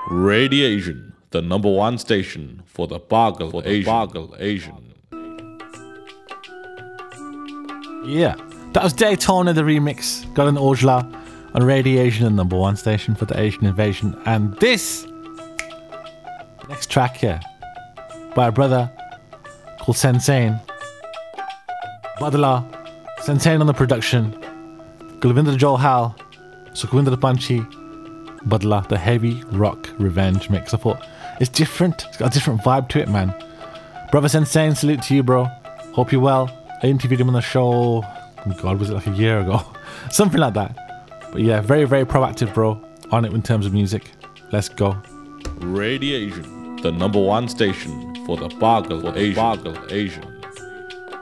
Radiation, the number one station for the Bargal Asian. Yeah, that was Daytona, the remix. Got an Ojla on Radiation, the number one station for the Asian invasion. And this next track here by a brother called Sensane. Badala, Sensane on the production. Gulvinder Johal, Sukhwinder Panchi, Badla, the heavy rock revenge mix. I thought it's different. It's got a different vibe to it, man. Brother Sensane, salute to you, bro. Hope you're well. I interviewed him on the show, God, was it like a year ago? Something like that. But yeah, very, very proactive, bro, on it in terms of music. Let's go. Radiation, the number one station for the Bargal Asian.